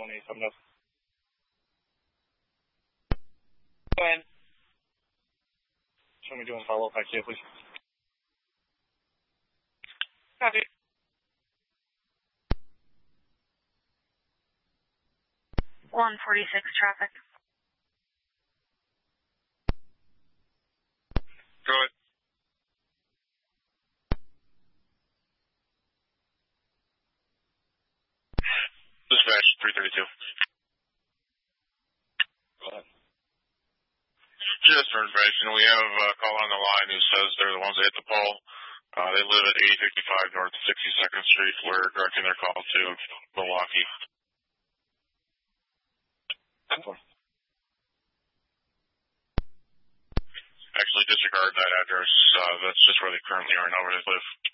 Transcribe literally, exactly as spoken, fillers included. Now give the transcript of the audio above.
one eight seven up. Go ahead. Show me doing follow-up back to you, please. Copy. one forty-six traffic. Go ahead. Dispatch three thirty-two. Go ahead. Just for information, we have a call on the line who says they're the ones that hit the pole. Uh, they live at eight fifty-five North sixty-second Street. We're directing their call to Milwaukee. Actually, disregard that address. Uh, that's just where they currently are, not where they live.